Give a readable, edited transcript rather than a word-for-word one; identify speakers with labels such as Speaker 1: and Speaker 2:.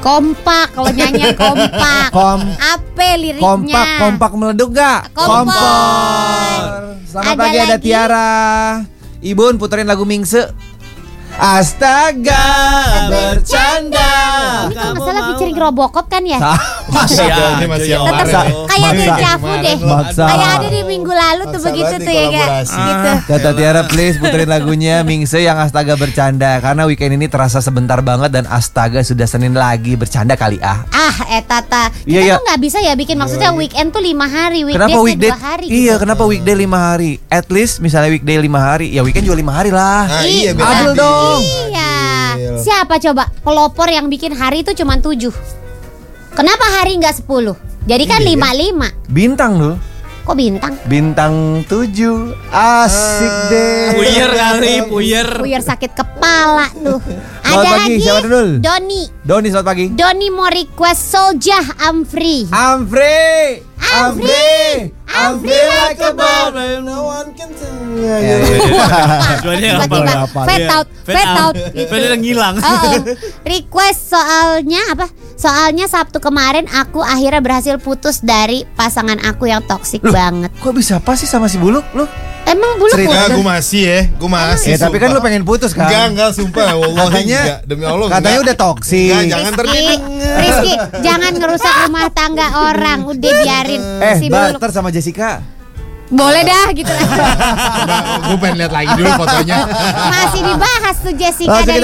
Speaker 1: Kompak, kalau nyanyi kompak. Apa liriknya?
Speaker 2: Kompak meleduk gak?
Speaker 1: Kompor.
Speaker 2: Selamat
Speaker 1: Ada
Speaker 2: pagi, ada
Speaker 1: lagi?
Speaker 2: Tiara. Ibun puterin lagu Mingse. Astaga, bercanda.
Speaker 1: Ini kalau nggak salah featuring Robocop kan ya?
Speaker 3: Masih ya.
Speaker 4: Ini masih yang
Speaker 1: Tetap
Speaker 4: kemarin.
Speaker 1: kayak dejavu deh.
Speaker 2: Maksa.
Speaker 1: Kayak ada di minggu lalu tuh
Speaker 4: Maksa
Speaker 1: begitu
Speaker 4: banget
Speaker 1: tuh ya kan?
Speaker 4: kolaborasi.
Speaker 1: Gitu.
Speaker 2: Kata Tiara, please puterin lagunya Mingse yang Astaga bercanda. Karena weekend ini terasa sebentar banget dan astaga sudah Senin lagi. Bercanda kali ah.
Speaker 1: Tata. Kita
Speaker 2: Iya.
Speaker 1: tuh nggak bisa ya bikin maksudnya weekend tuh 5 hari,
Speaker 2: Kenapa weekday?
Speaker 1: 2 hari.
Speaker 2: Iya, kenapa weekday 5 hari? At least misalnya weekday 5 hari, ya weekend juga 5 hari lah.
Speaker 4: Nah, iya, biar
Speaker 2: adil
Speaker 4: adil.
Speaker 2: dong.
Speaker 1: Iya.
Speaker 4: Adil.
Speaker 1: Siapa coba pelopor yang bikin hari itu cuma 7? Kenapa hari nggak 10? Jadi kan 5.
Speaker 2: Bintang loh.
Speaker 1: Kok bintang?
Speaker 2: Bintang 7. Asik deh.
Speaker 3: Puyer kali, puyer.
Speaker 1: Puyer sakit kepala tuh.
Speaker 2: Selamat
Speaker 1: Ada
Speaker 2: pagi,
Speaker 1: lagi
Speaker 2: siapa dulu?
Speaker 1: Doni
Speaker 2: Selamat pagi.
Speaker 1: Doni mau request Soljah Amfri.
Speaker 2: Amfri
Speaker 1: like a
Speaker 2: bomb.
Speaker 4: No one can tell.
Speaker 3: Jualnya apa?
Speaker 1: Tiba-tiba fade out.
Speaker 3: Fade udah ngilang.
Speaker 1: Request soalnya apa? Soalnya Sabtu kemarin aku akhirnya berhasil putus dari pasangan aku yang toksik banget.
Speaker 2: Kok bisa apa sih sama si Buluk lu?
Speaker 1: Emang bulu
Speaker 2: Cerita
Speaker 1: putus?
Speaker 4: Gue masih gue masih.
Speaker 2: Ya tapi kan lu pengen putus kan?
Speaker 4: Enggak, sumpah. Wallahi
Speaker 2: Katanya
Speaker 4: enggak. Demi Allah.
Speaker 2: Katanya udah toksik.
Speaker 4: Enggak, jangan terdidengar.
Speaker 1: Rizky, jangan ngerusak rumah tangga orang. Udah biarin si Buluk.
Speaker 2: barter sama Jessica.
Speaker 1: Boleh dah gitu.
Speaker 4: Gue pengen lihat lagi dulu fotonya.
Speaker 1: Masih dibahas tuh Jessica
Speaker 2: Langsung
Speaker 1: dari